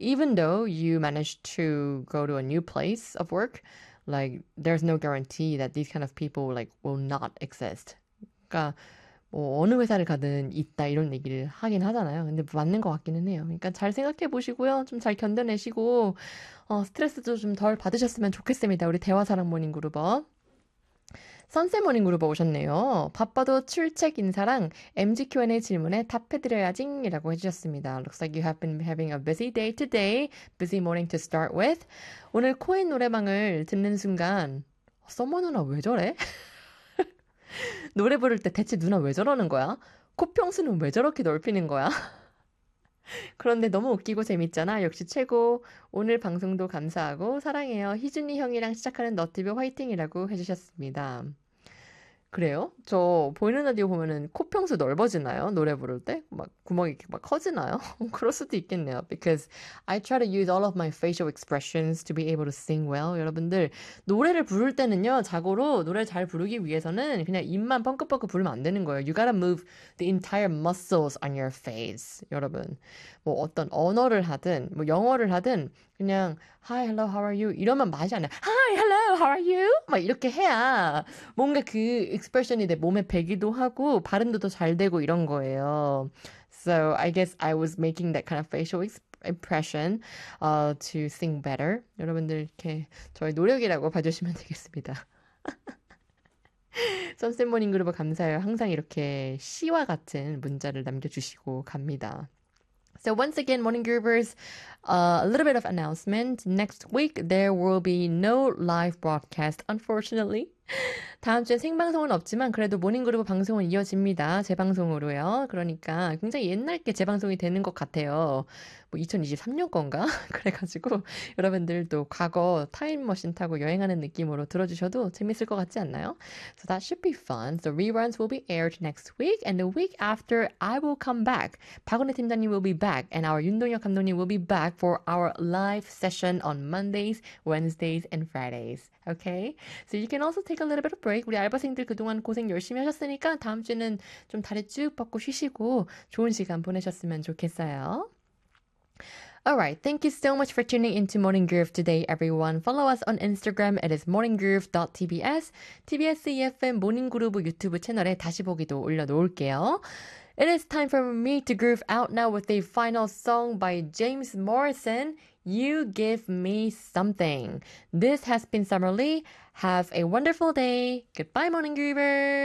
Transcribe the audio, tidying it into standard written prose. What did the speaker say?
even though you manage to go to a new place of work, like there's no guarantee that these kind of people like will not exist. 그러니까 뭐 어느 회사를 가든 있다 이런 얘기를 하긴 하잖아요. 근데 맞는 것 같기는 해요. 그러니까 잘 생각해 보시고요. 좀 잘 견뎌내시고 스트레스도 좀 덜 받으셨으면 좋겠습니다. 우리 대화사랑 모닝그룹업. 선셋 모닝그룹업 오셨네요. 바빠도 출첵 인사랑 MG Q&A 질문에 답해드려야지 라고 해주셨습니다. Looks like you have been having a busy day today. Busy morning to start with. 오늘 코인 노래방을 듣는 순간 썸머 누나 왜 저래? 노래 부를 때 대체 누나 왜 저러는 거야? 코평수는 왜 저렇게 넓히는 거야? 그런데 너무 웃기고 재밌잖아. 역시 최고. 오늘 방송도 감사하고 사랑해요. 희준이 형이랑 시작하는 너튜브 화이팅이라고 해주셨습니다. 그래요? 저 보이는 라디오 보면은 코평수 넓어지나요? 노래 부를 때? 막 구멍이 이렇게 막 커지나요? 그럴 수도 있겠네요. Because I try to use all of my facial expressions to be able to sing well. 여러분들 노래를 부를 때는요. 자고로 노래 잘 부르기 위해서는 그냥 입만 뻥긋뻥긋 부르면 안 되는 거예요. You gotta move the entire muscles on your face. 여러분 뭐 어떤 언어를 하든 뭐 영어를 하든 그냥 Hi, hello, how are you? 이러면 맛이 안 나요. Hi, hello, how are you? 막 이렇게 해야 뭔가 그 expression이 내 몸에 배기도 하고 발음도 더 잘 되고 이런 거예요. So I guess I was making that kind of facial impression to sing better. 여러분들 이렇게 저의 노력이라고 봐주시면 되겠습니다. 선셋 모닝 그룹 감사해요. 항상 이렇게 시와 같은 문자를 남겨주시고 갑니다. So once again, Morning Groovers, a little bit of announcement. Next week, there will be no live broadcast, unfortunately. 다음 주에 생방송은 없지만 그래도 모닝그룹 방송은 이어집니다. 재방송으로요. 그러니까 굉장히 옛날 게 재방송이 되는 것 같아요. 뭐 2023년 건가? 그래가지고 여러분들도 과거 타임머신 타고 여행하는 느낌으로 들어주셔도 재밌을 것 같지 않나요? So that should be fun. The reruns will be aired next week and the week after I will come back. 박원혜 팀장님 will be back and our 윤동혁 감독님 will be back for our live session on Mondays, Wednesdays, and Fridays. Okay? So you can also take a little bit of break. 우리 알바생들 그동안 고생 열심히 하셨으니까 다음 주는 좀 다리 쭉 뻗고 쉬시고 좋은 시간 보내셨으면 좋겠어요. Alright, thank you so much for tuning into Morning Groove today, everyone. Follow us on Instagram. It is morninggroove.tbs. TBS EFM 모닝그루브 유튜브 채널에 다시 보기도 올려놓을게요. It is time for me to groove out now with a final song by James Morrison, You Give Me Something. This has been Summer Lee. Have a wonderful day. Goodbye, Morning Groovers.